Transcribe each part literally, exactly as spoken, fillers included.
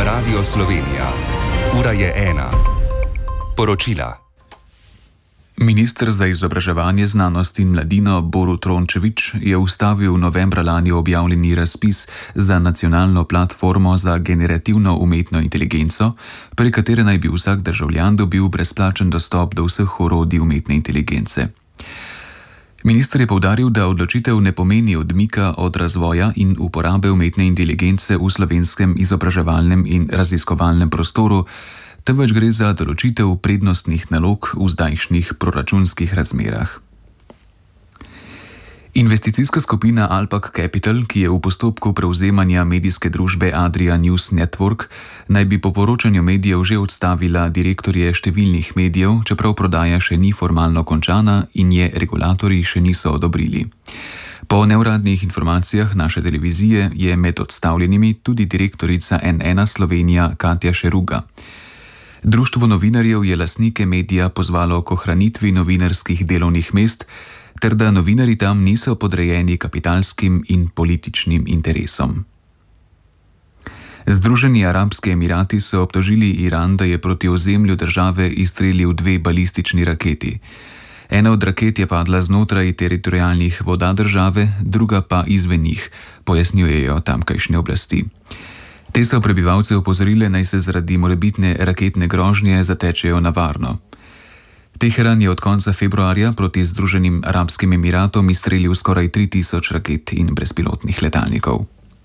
Radio Slovenija. Ura je ena. Poročila. Minister za izobraževanje, znanost in mladino Borut Rončević je ustavil novembra lani objavljeni razpis za nacionalno platformo za generativno umetno inteligenco, pri katere naj bi vsak državljan dobil brezplačen dostop do vseh orodij umetne inteligence. Minister je poudaril, da odločitev ne pomeni odmika od razvoja in uporabe umetne inteligence v slovenskem izobraževalnem in raziskovalnem prostoru, temveč gre za določitev prednostnih nalog v zdajšnjih proračunskih razmerah. Investicijska skupina Alpak Capital, ki je v postopku prevzemanja medijske družbe Adria News Network, naj bi po poročanju medijev že odstavila direktorje številnih medijev, čeprav prodaja še ni formalno končana in je regulatorji še niso odobrili. Po neuradnih informacijah naše televizije je med odstavljenimi tudi direktorica N ena Slovenija Katja Šeruga. Društvo novinarjev je lastnike medija pozvalo k ohranitvi novinarskih delovnih mest, ter da novinarji tam niso podrejeni kapitalskim in političnim interesom. Združeni arabski emirati so obtožili Iran, da je proti ozemlju države izstrelil dve balistični raketi. Ena od raket je padla znotraj teritorialnih voda države, druga pa izven njih, pojasnjujejo tamkajšnje oblasti. Te so prebivalce opozorile, naj se zaradi morebitne raketne grožnje zatečejo na varno. Teheran je od konca februarja proti Združenim arabskim emiratom izstrelil skoraj tri tisoč raket in brezpilotnih letalnikov.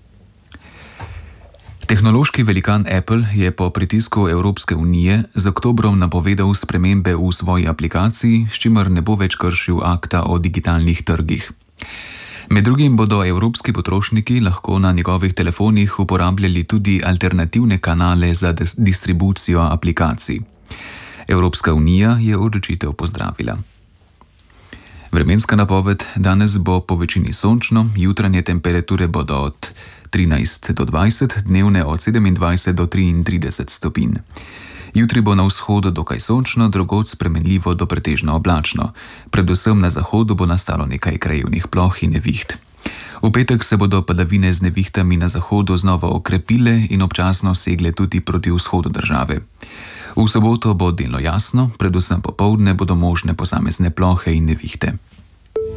Tehnološki velikan Apple je po pritisku Evropske unije z oktobrom napovedal spremembe v svoji aplikaciji, s čimer ne bo več kršil akta o digitalnih trgih. Med drugim bodo evropski potrošniki lahko na njegovih telefonih uporabljali tudi alternativne kanale za distribucijo aplikacij. Evropska unija je odločitev pozdravila. Vremenska napoved: danes bo po večini sončno, jutranje temperature bodo od trinajst do dvajset, dnevne od sedemindvajset do triintrideset stopinj. Jutri bo na vzhodu dokaj sončno, drugod spremenljivo do pretežno oblačno. Predvsem na zahodu bo nastalo nekaj krajevnih ploh in neviht. V petek se bodo padavine z nevihtami na zahodu znova okrepile in občasno segle tudi proti vzhodu države. V soboto bo delno jasno, predvsem popoldne bodo možne posamezne plohe in nevihte.